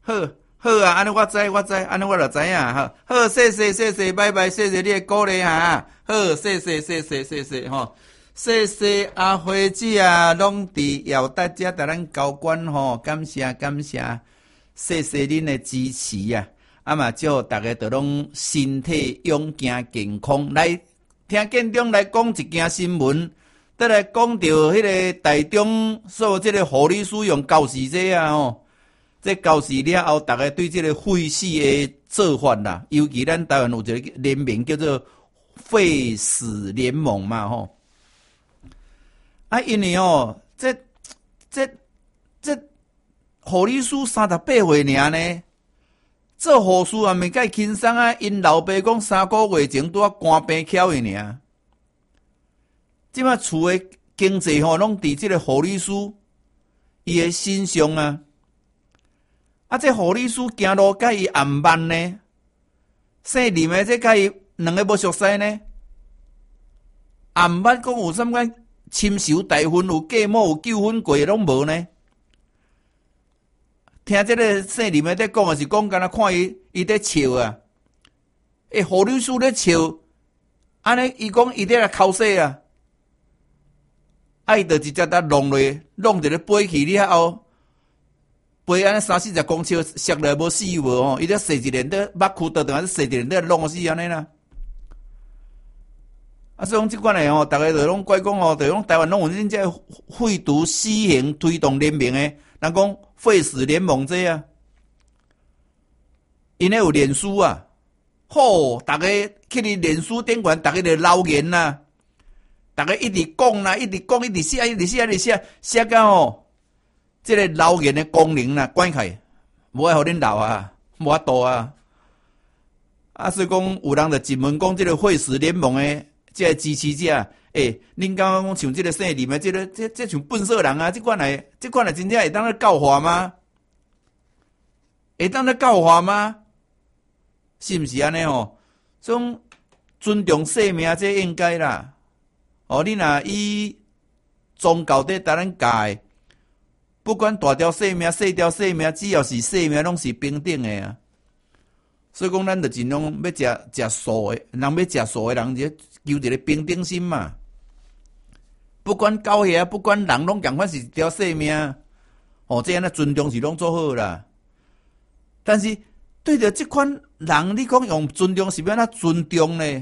好，好啊，安尼我知，安尼我就知影哈。好，谢谢，拜拜，谢谢你的鼓励哈。好，谢谢吼。谢谢阿花姐啊，拢伫要大家甲咱交关吼，感谢，谢谢恁的支持啊！啊嘛，祝大家都拢身体勇健健康。来听建中来讲一件新闻，再来讲到迄个台中所有这个护理师用教示这啊吼，这教示了后，大家对这个废死的做法啦，尤其咱台湾有一个联名叫做废死联盟嘛吼。啊，因为哦，这护理师38岁尔呢，做护士也袂介轻松啊。因老爸讲3个月前拄啊肝病翘去尔，即摆厝的经济吼拢伫即个护理师伊的身上啊。啊，这护理师行路甲伊暗慢呢，姓林的这甲伊两个无熟悉呢，暗慢讲有啥物款？亲手大分有计某有9分过拢无呢？听这个姓林的在讲的是讲，敢若看伊在笑啊！护理师在笑，安尼伊讲伊在来哭死啊！伊就直接搭弄落，弄一个飞去了后，飞安尼30-40公尺，摔来无死无吼！伊在射一连在目窟倒还是射一连在弄死安尼啦。啊，所以讲即款诶吼，大家就拢怪讲吼，就讲台湾拢有恁这废除死刑推动联盟诶，人讲废死联盟这啊，因咧有脸书啊，吼，大家去你脸书顶悬，大家就留言啦，大家一直讲啦，一直写，写到吼，即个留言诶功能啦关开，无爱互恁留啊，无法度啊，啊，所以讲有人就质问讲，即个废死联盟诶。即个支持者，恁刚刚像即个姓林的，这像笨色人啊！这款来真正会当咧教化吗？会当咧教化吗？是毋是安尼吼？种尊重生命，这应该啦。哦，你若以宗教在搭咱教，不管大条生命、细条生命，只要是生命，拢是平等的啊。所以讲，咱就尽量要食素的，人要食素的人，就求一个平等心嘛。不管狗遐，不管人，拢共款是一条生命。哦，这样的尊重是拢做好啦。但是对着这款人，你讲用尊重是要安怎尊重呢？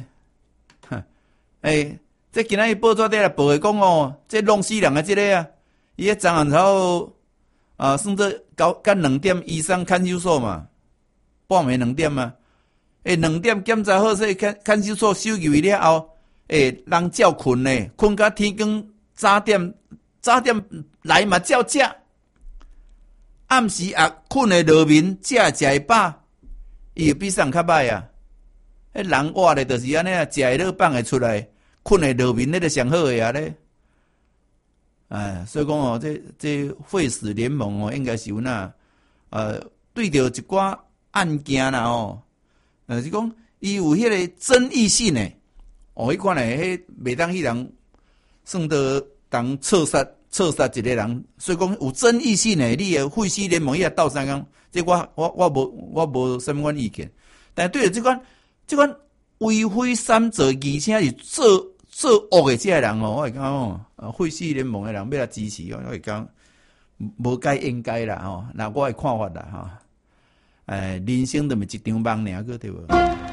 这今仔日报纸底来报的讲哦，这弄死人的这个啊，伊迄昨暗头算做到2点医生看守所嘛。半暝2点啊，2点检查好势，看守所收入去了后，人照困呢，困到天光早点来嘛照食，暗时困的落眠，食会饱，伊比上较歹啊。人活的就是安尼啊，食会落放会出来，困的落眠，那就上好的啊咧。所以讲哦，这废死联盟哦，应该是有那对着一寡案件啦吼，是讲伊有迄个争议性诶，迄款诶，迄袂当迄人算得当刺杀一个人，所以讲有争议性诶，你诶废死联盟伊也斗相共，这我无什么款意见，但对着这款为非三者，而且是做恶诶这个人哦，我会讲哦，废死联盟诶人要来支持哦，我会讲无该应该啦吼，那我诶看法啦吼。人生就咪一张梦尔个对无？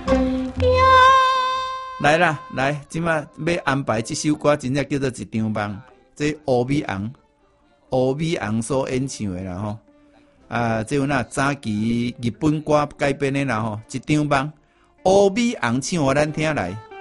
来啦，来，即马要安排这首歌，真正叫做一张梦。这乌米昂所演唱的啦吼。这有那早期日本歌改编的啦吼，一张梦。乌米昂唱互咱听来。